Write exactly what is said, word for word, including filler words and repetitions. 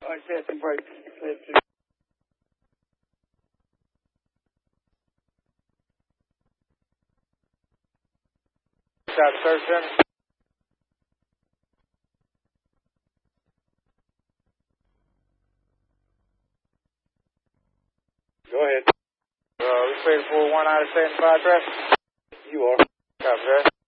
I said some brakes. Stop searching. Go ahead. Uh, we paid for one out of seven five traffic. You are. Copy that.